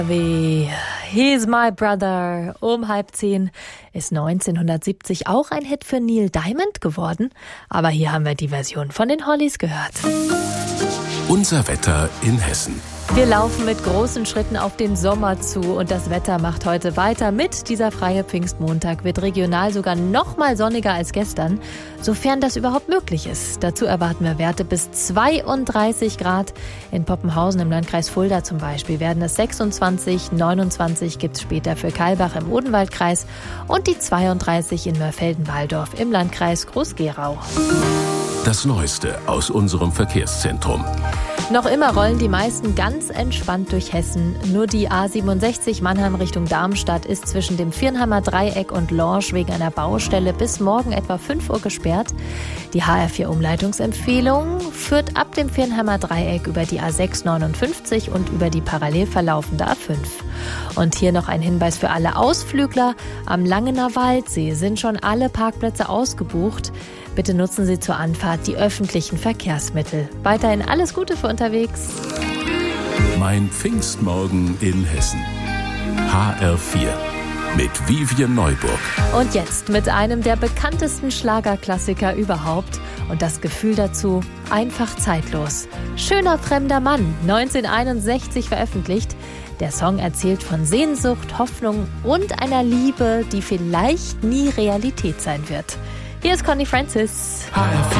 Wie He's My Brother um 9:30 ist 1970 auch ein Hit für Neil Diamond geworden. Aber hier haben wir die Version von den Hollies gehört. Unser Wetter in Hessen. Wir laufen mit großen Schritten auf den Sommer zu und das Wetter macht heute weiter mit. Dieser freie Pfingstmontag wird regional sogar noch mal sonniger als gestern, sofern das überhaupt möglich ist. Dazu erwarten wir Werte bis 32 Grad. In Poppenhausen im Landkreis Fulda zum Beispiel werden es 26, 29 gibt es später für Kailbach im Odenwaldkreis und die 32 in Mörfelden-Walldorf im Landkreis Groß-Gerau. Das Neueste aus unserem Verkehrszentrum. Noch immer rollen die meisten ganz entspannt durch Hessen. Nur die A67 Mannheim Richtung Darmstadt ist zwischen dem Viernheimer Dreieck und Lorsch wegen einer Baustelle bis morgen etwa 5 Uhr gesperrt. Die HR4 Umleitungsempfehlung führt ab dem Viernheimer Dreieck über die A659 und über die parallel verlaufende A5. Und hier noch ein Hinweis für alle Ausflügler. Am Langener Waldsee sind schon alle Parkplätze ausgebucht. Bitte nutzen Sie zur Anfahrt die öffentlichen Verkehrsmittel. Weiterhin alles Gute für unterwegs. Mein Pfingstmorgen in Hessen. HR4 mit Vivian Neuburg. Und jetzt mit einem der bekanntesten Schlagerklassiker überhaupt. Und das Gefühl dazu einfach zeitlos. Schöner fremder Mann, 1961 veröffentlicht. Der Song erzählt von Sehnsucht, Hoffnung und einer Liebe, die vielleicht nie Realität sein wird. Hier ist Connie Francis. HR4.